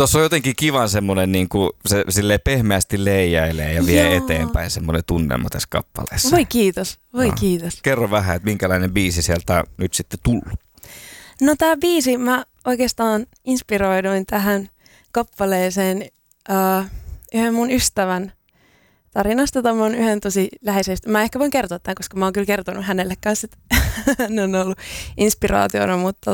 Tuossa on jotenkin kivan semmoinen, niin kuin se silleen pehmeästi leijailee ja vie eteenpäin semmoinen tunnelma tässä kappaleessa. Voi kiitos, kiitos. Kerro vähän, että minkälainen biisi sieltä nyt sitten tullut. No tää biisi, mä oikeastaan inspiroiduin tähän kappaleeseen yhden mun ystävän tarinasta. Tämä on yhden tosi läheisestä. Mä ehkä voin kertoa tämän, koska mä oon kyllä kertonut hänelle kanssa, että hän on ollut inspiraationa, mutta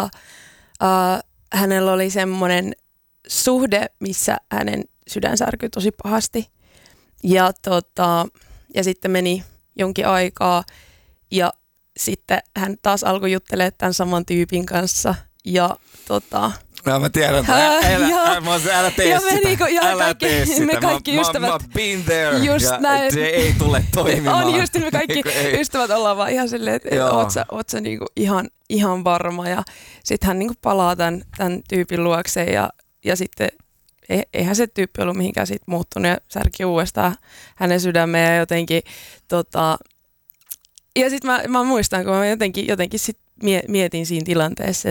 hänellä oli semmoinen suhde, missä hänen sydän särkyi tosi pahasti. Ja sitten meni jonkin aikaa ja sitten hän taas alkoi juttelemaan tämän saman tyypin kanssa ja mä tiedän, älä tee sitä. Me kaikki ystävät. Mä been there just ja näin. Se ei tule toimimaan. On just, me kaikki ystävät ollaan vaan ihan silleen, että oot sä niinku ihan varma. Ja sit hän niinku palaa tämän tyypin luokse ja sitten eihän se tyyppi ollut mihinkään siitä muuttunut ja särki uudestaan hänen sydämeen ja jotenkin ja sit mä muistan, kun mä jotenkin sit mietin siinä tilanteessa,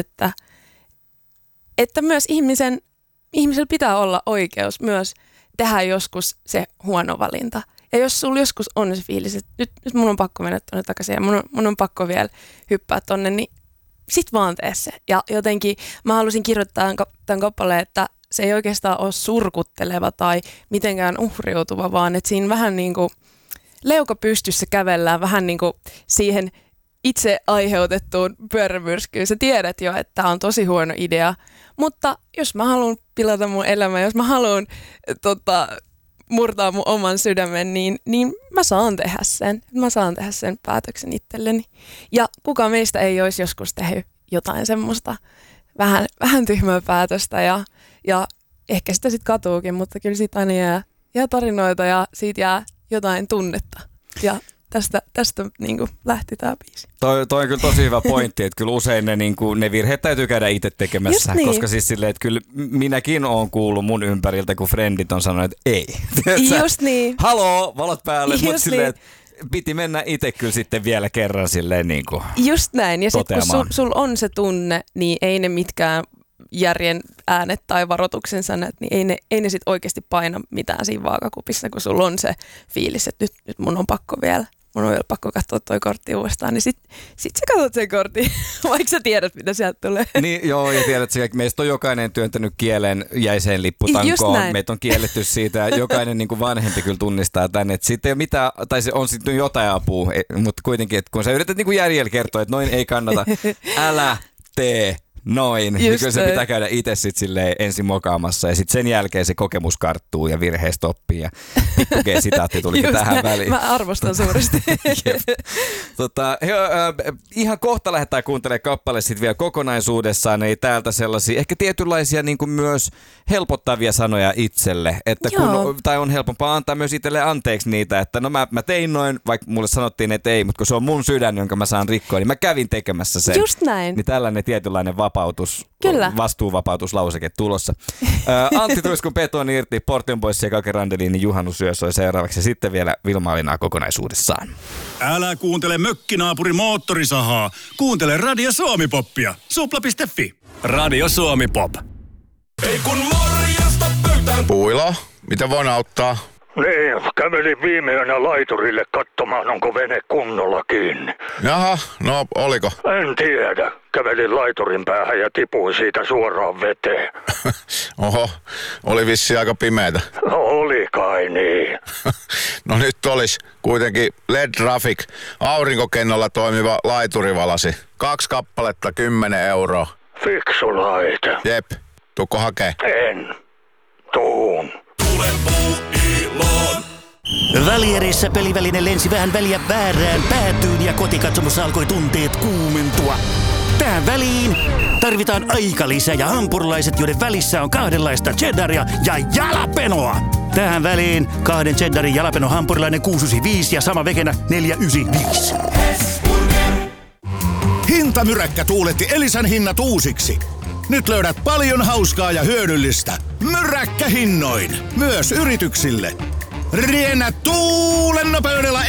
että myös ihmisellä pitää olla oikeus myös tehdä joskus se huono valinta. Ja jos sulla joskus on se fiilis, että nyt mun on pakko mennä tuonne takaisin ja mun on pakko vielä hyppää tonne, niin sit vaan tee se. Ja jotenkin mä halusin kirjoittaa tämän kappaleen, että se ei oikeastaan ole surkutteleva tai mitenkään uhriutuva, vaan että siinä vähän niin kuin leuka pystyssä kävellään vähän niin kuin siihen itse aiheutettuun pyörämyrskyyn. Sä tiedät jo, että tämä on tosi huono idea, mutta jos mä haluan pilata mun elämää, jos mä haluan murtaa mun oman sydämen, niin mä saan tehdä sen. Mä saan tehdä sen päätöksen itselleni. Ja kuka meistä ei olisi joskus tehnyt jotain semmoista vähän tyhmää päätöstä ja ehkä sitä sitten katuukin, mutta kyllä siitä aina jää tarinoita ja siitä jää jotain tunnetta. Ja tästä niin kuin lähti tämä biisi. Toi on kyllä tosi hyvä pointti, että kyllä usein ne virheet täytyy käydä itse tekemässä, niin. Koska siis silleen, että kyllä minäkin olen kuullut mun ympäriltä, kun frendit on sanonut, että ei. Just niin. Haloo, valot päälle, mutta silleen, että piti mennä itse kyllä sitten vielä kerran silleen niin kuin just näin, ja sitten kun sul on se tunne, niin ei ne mitkään järjen äänet tai varoituksen sanat, niin ei ne sit oikeasti paina mitään siinä vaakakupissa, kun sulla on se fiilis, että nyt mun on vielä pakko katsoa toi kortti uudestaan, niin sit sä katsot sen kortin, vaikka sä tiedät, mitä sieltä tulee. Niin, joo, ja tiedät, että meistä on jokainen työntänyt kielen jäiseen lipputankoon. Meitä on kielletty siitä, ja jokainen niin kuin vanhempi kyllä tunnistaa tänne, että sitten ei ole mitään, tai se on sitten jotain apua, mutta kuitenkin, että kun sä yrität niin kuin järjellä kertoa, että noin ei kannata, älä tee noin, niin kyllä se pitää käydä itse sitten silleen ensin mokaamassa ja sitten sen jälkeen se kokemus karttuu ja virheestä oppii ja pikku G-sitaatti tulikin tähän väliin. Mä arvostan suuresti. Ihan kohta lähdetään kuuntelemaan kappale sitten vielä kokonaisuudessaan, ei täältä sellaisia ehkä tietynlaisia niin kuin myös helpottavia sanoja itselle, että tai on helpompaa antaa myös itselle anteeksi niitä, että no mä tein noin, vaikka mulle sanottiin, että ei, mutta kun se on mun sydän, jonka mä saan rikkoa, niin mä kävin tekemässä sen. Just näin. Niin tällainen tietynlainen vastuuvapautuslauseke tulossa. Antti Tuiskun Betoni irti, Portion Boys ja Kake Randelinin Juhannusyö soi seuraavaksi ja sitten vielä Vilma Alinaa kokonaisuudessaan. Älä kuuntele mökkinaapuri moottorisahaa. Kuuntele Radio Suomi-poppia. Supla.fi. Radio Suomi-pop. Ei kun morjesta pöytään. Puilo, mitä voin auttaa? Niin, kävelin viime yönä laiturille katsomaan, onko vene kunnolla kiinni. Jaha, no oliko? En tiedä. Kävelin laiturin päähän ja tipuin siitä suoraan veteen. Oho, oli vissi aika pimeätä. No, oli kai niin. No nyt olisi kuitenkin LED Traffic, aurinkokennolla toimiva laiturivalasi. 2 kappaletta 10 €. Fiksu laite. Jep, tuukko hakee? En. Tuun. Tule Puuiloon. Välierissä peliväline lensi vähän väliä väärään päätyyn ja kotikatsomossa alkoi tunteet kuumentua. Tähän väliin tarvitaan aikalisä ja hampurilaiset, joiden välissä on kahdenlaista cheddaria ja jalapenoa. Tähän väliin 2 cheddarin jalapeno hampurilainen 695 ja sama vegenä 495. Hintamyräkkä tuuletti Elisan hinnat uusiksi. Nyt löydät paljon hauskaa ja hyödyllistä. Myräkkähinnoin. Myös yrityksille. Riennä tuulen nopeudella